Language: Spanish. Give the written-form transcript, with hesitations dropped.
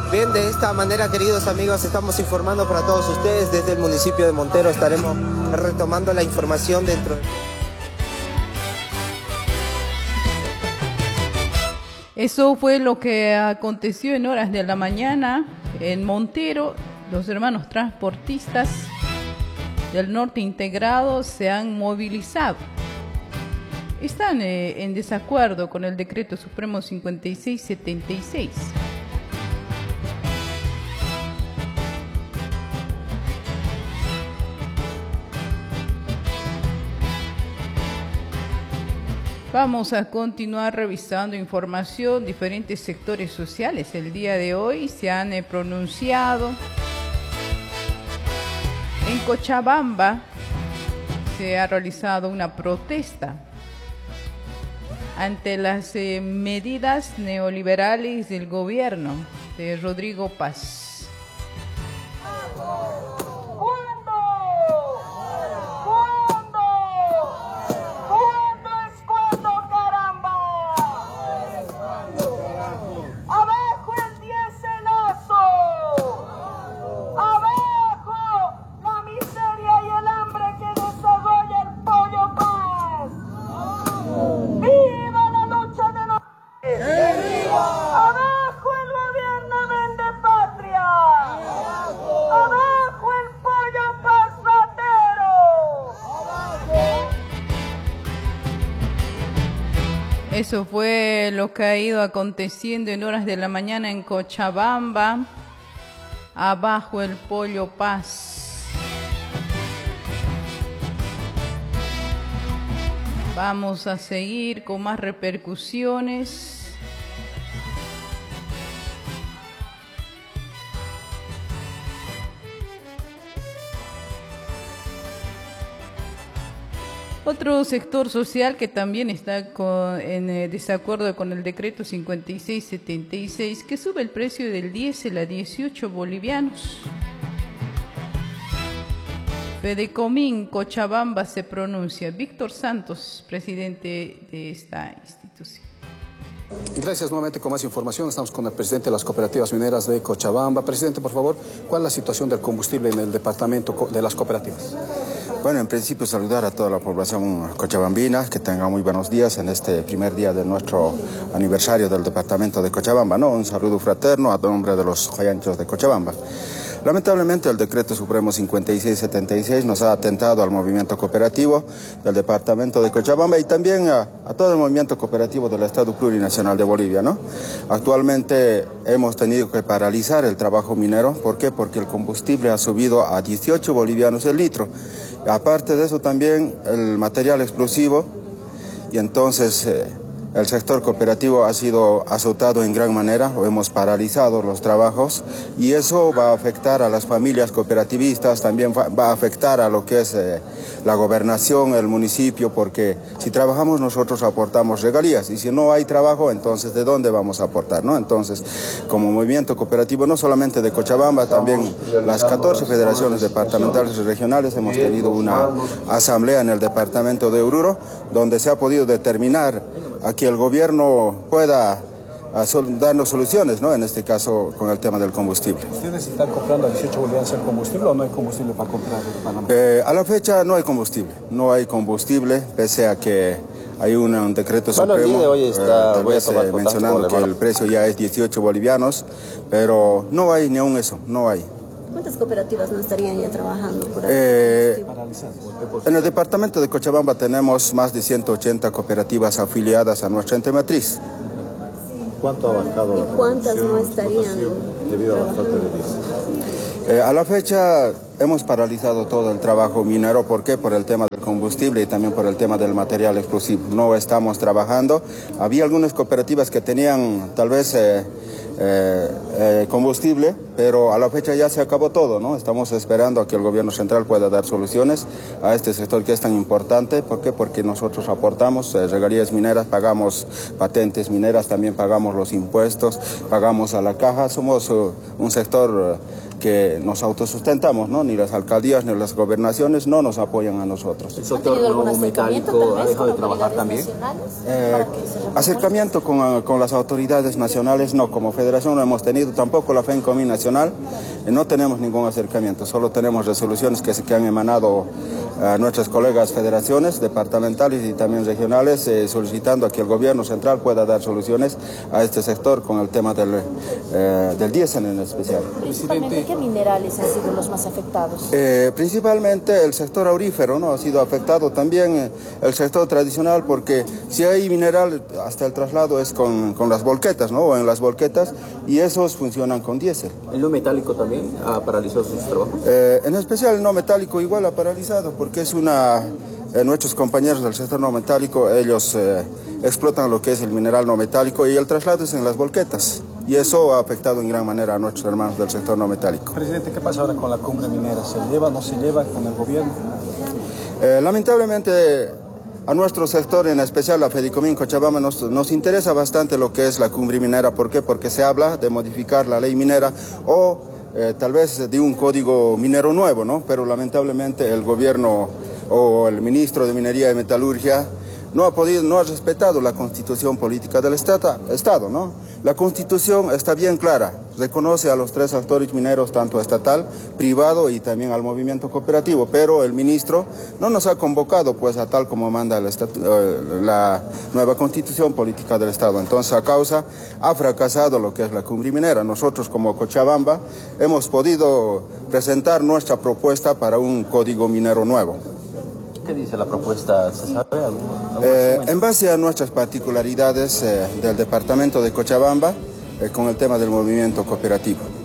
Bien, de esta manera, queridos amigos, estamos informando para todos ustedes desde el municipio de Montero. Estaremos retomando la información dentro de... Eso fue lo que aconteció en horas de la mañana en Montero. Los hermanos transportistas del norte integrado se han movilizado. Están en desacuerdo con el decreto supremo 5676. Vamos a continuar revisando información. Diferentes sectores sociales el día de hoy se han pronunciado. En Cochabamba se ha realizado una protesta ante las medidas neoliberales del gobierno de Rodrigo Paz. Eso fue lo que ha ido aconteciendo en horas de la mañana en Cochabamba. Abajo el pollo Paz. Vamos a seguir con más repercusiones. Otro sector social que también está en desacuerdo con el decreto 5676, que sube el precio del diésel a 18 bolivianos. Fedecomín Cochabamba se pronuncia. Víctor Santos, presidente de esta institución. Gracias nuevamente con más información. Estamos con el presidente de las cooperativas mineras de Cochabamba. Presidente, por favor, ¿cuál es la situación del combustible en el departamento de las cooperativas? Bueno, en principio saludar a toda la población cochabambina, que tenga muy buenos días en este primer día de nuestro aniversario del departamento de Cochabamba, ¿no? Un saludo fraterno a nombre de los Jayanchos de Cochabamba. Lamentablemente el decreto supremo 5676 nos ha atentado al movimiento cooperativo del departamento de Cochabamba y también a todo el movimiento cooperativo del Estado Plurinacional de Bolivia, ¿no? Actualmente hemos tenido que paralizar el trabajo minero. ¿Por qué? Porque el combustible ha subido a 18 bolivianos el litro. Aparte de eso también el material explosivo, y entonces el sector cooperativo ha sido azotado en gran manera, o hemos paralizado los trabajos, y eso va a afectar a las familias cooperativistas, también va a afectar a lo que es la gobernación, el municipio, porque si trabajamos nosotros aportamos regalías, y si no hay trabajo, entonces ¿de dónde vamos a aportar, no? Entonces, como movimiento cooperativo, no solamente de Cochabamba, también las 14 federaciones departamentales y regionales, hemos tenido una asamblea en el departamento de Oruro, donde se ha podido determinar a que el gobierno pueda darnos soluciones, ¿no? En este caso, con el tema del combustible. ¿Ustedes están comprando a 18 bolivianos el combustible o no hay combustible para comprar en Panamá? A la fecha no hay combustible, pese a que hay un decreto supremo. El día de hoy está, mencionando que el precio ya es 18 bolivianos, pero no hay ni aún eso, no hay. ¿Cuántas cooperativas no estarían ya trabajando por ahí? En el departamento de Cochabamba tenemos más de 180 cooperativas afiliadas a nuestra ente matriz. ¿Cuánto ha bajado? ¿Y cuántas no estarían debido a la falta de diésel? A la fecha hemos paralizado todo el trabajo minero. ¿Por qué? Por el tema del combustible y también por el tema del material explosivo. No estamos trabajando. Había algunas cooperativas que tenían tal vez combustible, pero a la fecha ya se acabó todo, ¿no? Estamos esperando a que el gobierno central pueda dar soluciones a este sector que es tan importante. ¿Por qué? Porque nosotros aportamos regalías mineras, pagamos patentes mineras, también pagamos los impuestos, pagamos a la caja. Somos un sector que nos autosustentamos, ¿no? Ni las alcaldías ni las gobernaciones no nos apoyan a nosotros. ¿El sector no metálico ha dejado de trabajar también? Acercamiento con las autoridades nacionales no, como federación no hemos tenido, tampoco la FENCOMI nacional, no tenemos ningún acercamiento, solo tenemos resoluciones que han emanado a nuestras colegas federaciones departamentales y también regionales solicitando a que el gobierno central pueda dar soluciones a este sector con el tema del diésel en especial. Principalmente, ¿qué minerales han sido los más afectados? Principalmente el sector aurífero, ¿no? Ha sido afectado, también el sector tradicional, porque si hay mineral, hasta el traslado es con las volquetas, ¿no? O en las volquetas, y esos funcionan con diésel. ¿El no metálico también ha paralizado sus trabajos? En especial el no metálico igual ha paralizado, porque es nuestros compañeros del sector no metálico, ellos explotan lo que es el mineral no metálico y el traslado es en las volquetas. Y eso ha afectado en gran manera a nuestros hermanos del sector no metálico. Presidente, ¿qué pasa ahora con la cumbre minera? ¿Se lleva, no se lleva con el gobierno? Lamentablemente a nuestro sector, en especial a Fedicomín Cochabamba, nos interesa bastante lo que es la cumbre minera. ¿Por qué? Porque se habla de modificar la ley minera o tal vez de un código minero nuevo, ¿no? Pero lamentablemente el gobierno o el ministro de Minería y Metalurgia no ha respetado la constitución política del Estado, ¿no? La constitución está bien clara, reconoce a los tres actores mineros, tanto estatal, privado y también al movimiento cooperativo, pero el ministro no nos ha convocado pues a tal como manda la nueva constitución política del Estado. Entonces a causa ha fracasado lo que es la cumbre minera. Nosotros como Cochabamba hemos podido presentar nuestra propuesta para un código minero nuevo. ¿Qué dice la propuesta? ¿Se sabe algo? En base a nuestras particularidades del departamento de Cochabamba, con el tema del movimiento cooperativo.